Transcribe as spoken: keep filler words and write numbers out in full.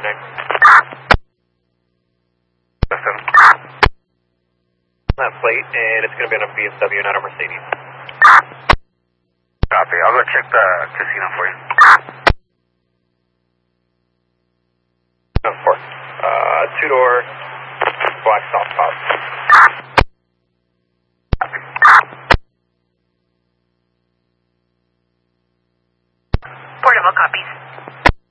name. Listen. That plate, and it's going to be on a B M W, not a Mercedes. Copy. I'll go check the casino for you. Of course. Uh, two-door, black soft top. Portable copies.